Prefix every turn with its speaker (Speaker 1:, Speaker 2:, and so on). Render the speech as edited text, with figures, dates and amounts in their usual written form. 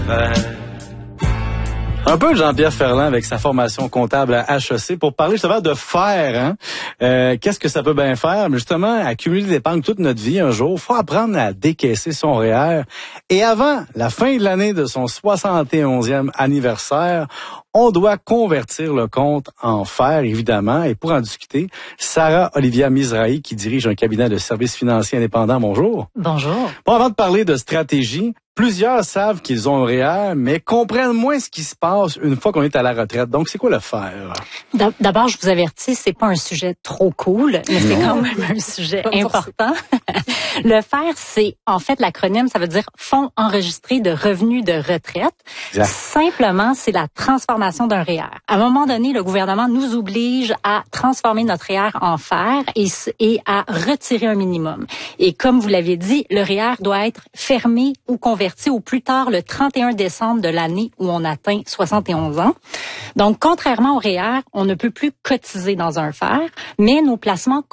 Speaker 1: Un peu de Jean-Pierre Ferland avec sa formation comptable à HEC pour parler justement de faire. Qu'est-ce que ça peut bien faire? Mais justement, accumuler de l'épargne toute notre vie un jour, faut apprendre à décaisser son REER. Et avant la fin de l'année de son 71e anniversaire, on doit convertir le compte en fer, évidemment. Et pour en discuter, Sarah Olivia Mizrahi, qui dirige un cabinet de services financiers indépendants. Bonjour.
Speaker 2: Bonjour.
Speaker 1: Bon, avant de parler de stratégie, plusieurs savent qu'ils ont un REER, mais comprennent moins ce qui se passe une fois qu'on est à la retraite. Donc, c'est quoi le faire?
Speaker 2: D'abord, je vous avertis, c'est pas un sujet trop cool, mais c'est quand même un sujet important. Le faire, c'est, en fait, l'acronyme, ça veut dire Fonds enregistré de revenus de retraite.
Speaker 1: Exact.
Speaker 2: Simplement, c'est la transformation d'un REER. À un moment donné, le gouvernement nous oblige à transformer notre REER en fer et à retirer un minimum. Et comme vous l'avez dit, le REER doit être fermé ou converti au plus tard le 31 décembre de l'année où on atteint 71 ans. Donc, contrairement au REER, on ne peut plus cotiser dans un fer, mais nos placements